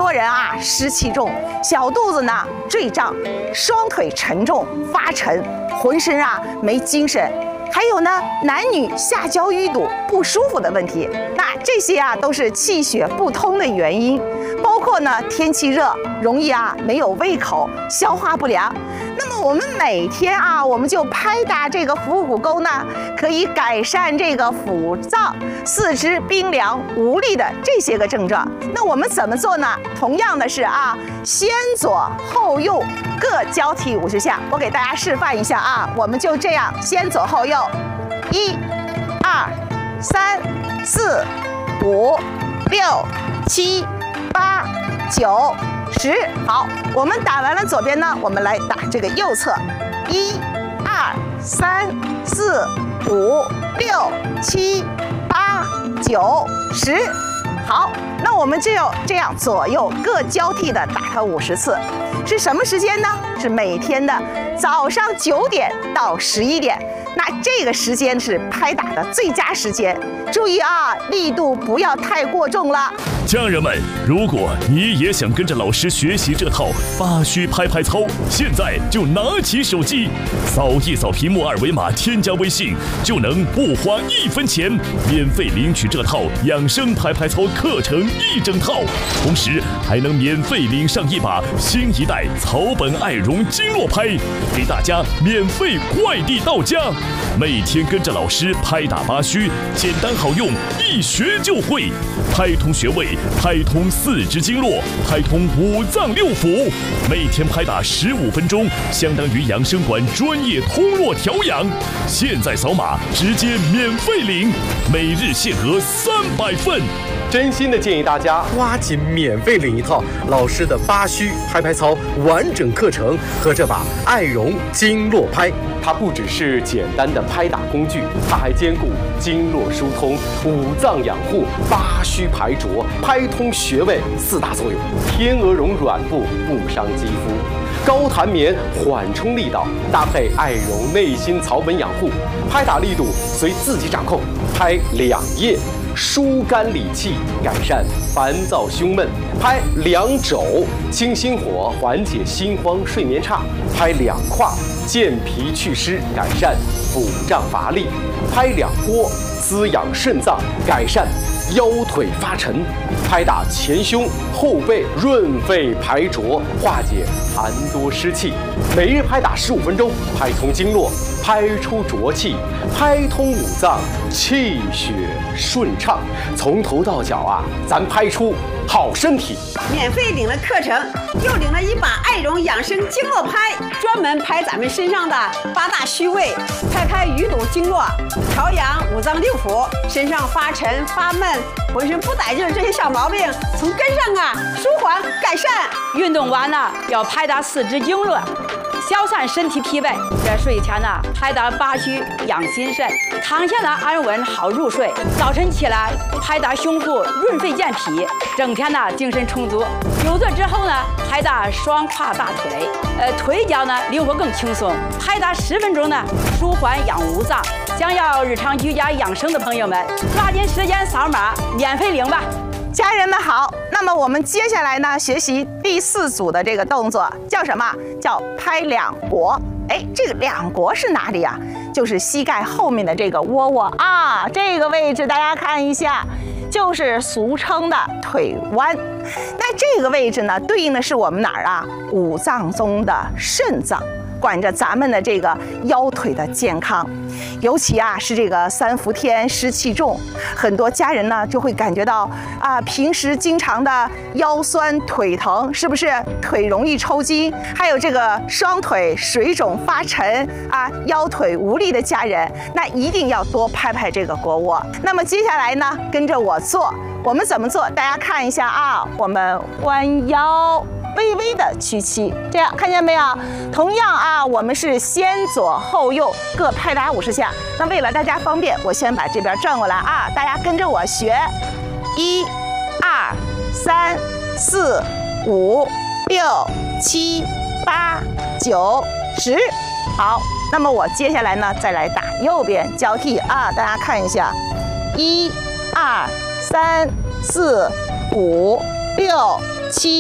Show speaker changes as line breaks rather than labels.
多人啊湿气重，小肚子呢坠胀，双腿沉重发沉，浑身啊没精神。还有呢，男女下焦淤堵不舒服的问题，那这些啊都是气血不通的原因。包括呢，天气热，容易啊没有胃口，消化不良。那么我们每天啊，我们就拍打这个腹股沟呢，可以改善这个腹胀、四肢冰凉无力的这些个症状。那我们怎么做呢？同样的是啊，先左后右各交替50下。我给大家示范一下啊，我们就这样先左后右，1、2、3、4、5、6、7、8、9、10。好，我们打完了左边呢，我们来打这个右侧，1、2、3、4、5、6、7、8、9、10。好，那我们就这样左右各交替的打它50次。是什么时间呢？是每天的早上9点到11点。那这个时间是拍打的最佳时间，注意啊，力度不要太过重了。
家人们，如果你也想跟着老师学习这套8虚拍拍操，现在就拿起手机，扫一扫屏幕2维码，添加微信，就能不花1分钱，免费领取这套养生拍拍操课程1整套，同时还能免费领上一把新一代草本爱绒经络拍，给大家免费快递到家。每天跟着老师拍打8虚，简单好用，一学就会，拍通穴位，拍通4肢经络，拍通5脏6腑。每天拍打15分钟，相当于养生馆专业通络调养。现在扫码直接免费领，每日限额300份。
真心的建议大家抓紧免费领一套老师的8虚拍拍操完整课程和这把爱绒经络拍。它不只是简单的拍打工具，它还兼顾经络疏通、5脏养护、8虚排浊、拍通穴位4大作用。天鹅绒软布不伤肌肤，高弹棉缓冲力道，搭配爱绒内心草本养护，拍打力度随自己掌控，拍2页。疏肝理气，改善烦躁胸闷；拍2肘，清心火，缓解心慌睡眠差；拍2胯，健脾祛湿，改善腹胀乏力；拍2波，滋养肾脏，改善腰腿发沉；拍打前胸后背，润肺排浊，化解痰多湿气。每日拍打15分钟，拍通经络，拍出浊气，拍通5脏，气血顺畅，从头到脚啊，咱拍出好身体。
免费领了课程，又领了一把爱绒养生经络拍，专门拍咱们身上的8大虚位，拍开淤堵经络，调养5脏6腑，身上发沉发闷、浑身不得劲儿这些小毛病，从根上啊舒缓改善。
运动完了要拍打4肢经络，消散身体疲惫。在睡前呢，拍打8虚养心肾，躺下呢安稳好入睡。早晨起来拍打胸部润肺健脾，整天呢精神充足。久坐之后呢，拍打双胯大腿，腿脚呢灵活更轻松。拍打10分钟呢，舒缓养5脏。想要日常居家养生的朋友们，抓紧时间扫码免费领吧。
家人们好，那么我们接下来呢，学习第4组的这个动作，叫什么？叫拍2腘。哎，这个2腘是哪里啊？就是膝盖后面的这个窝窝啊，这个位置大家看一下，就是俗称的腿弯。那这个位置呢，对应的是我们哪儿啊？5脏中的肾脏，管着咱们的这个腰腿的健康。尤其啊是这个3伏天湿气重，很多家人呢就会感觉到啊，平时经常的腰酸腿疼，是不是腿容易抽筋？还有这个双腿水肿发沉啊，腰腿无力的家人，那一定要多拍拍这个腘窝。那么接下来呢，跟着我做，我们怎么做？大家看一下啊，我们弯腰。微微的屈膝，这样看见没有？同样啊，我们是先左后右各拍打50下。那为了大家方便，我先把这边转过来啊，大家跟着我学，1、2、3、4、5、6、7、8、9、10。好，那么我接下来呢，再来打右边交替啊，大家看一下，1、2、3、4、5、6、7。